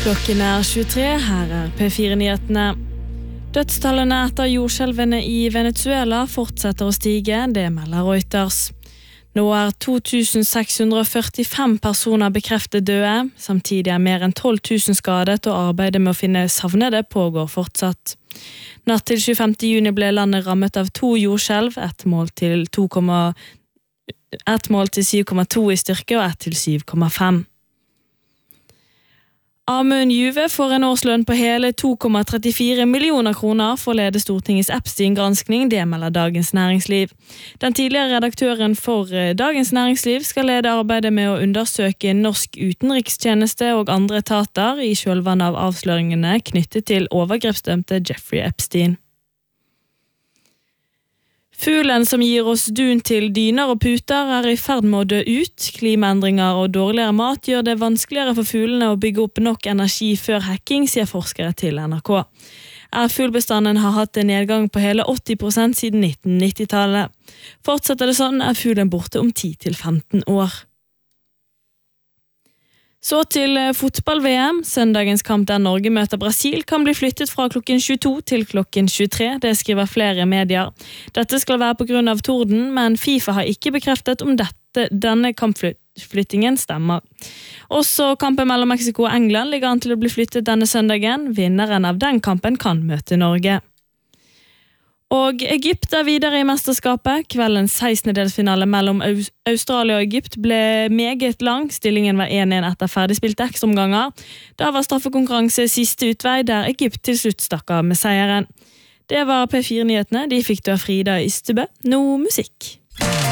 Klokken 23, her P4-nyhetene. Dødstallene etter jordskjelvene i Venezuela fortsetter å stige, det melder Reuters. Nå 2645 personer bekreftet døde, samtidig mer enn 12 000 skadet, og arbeidet med å finne savnede pågår fortsatt. Natt til 25. juni ble landet rammet av 2 jordskjelv, ett mål til 7,2 i styrke og ett til 7,5. Amund Juve får en årslønn på hele 2,34 millioner kroner for å lede Stortingets Epstein-granskning, det melder Dagens Næringsliv. Den tidligere redaktøren for Dagens Næringsliv skal lede arbeidet med å undersøke norsk utenrikstjeneste og andre etater i kjølvannet av avsløringene knyttet til overgrepsdømte Jeffrey Epstein. Fuglen som gir oss dun til dyner og puter i ferd med å dø ut. Klimaendringer og dårligere mat gjør det vanskeligere for fuglene å bygge opp nok energi før hekking, sier forskere til NRK. Fuglbestanden har hatt en nedgang på hele 80% siden 1990-tallet. Fortsetter det sånn, fuglen borte om 10-15 år. Så til fotball-VM. Søndagens kamp der Norge møter Brasil kan bli flyttet fra klokken 22 til klokken 23, det skriver flere medier. Dette skal være på grunn av torden, men FIFA har ikke bekreftet om denne kampflyttingen stemmer. Også kampen mellom Mexico og England ligger an til å bli flyttet denne søndagen. Vinneren av den kampen kan møte Norge. Og Egypt videre i mesterskapet. Kveldens 16-delsfinale mellom Australia og Egypt ble meget lang. Stillingen var 1-1 etter ferdigspilte ekstraomganger. Da var straffekonkurranse siste utvei, der Egypt til slutt stakk av med seieren. Det var P4-nyhetene. De fikk du av Frida Ystebø. Nå musikk.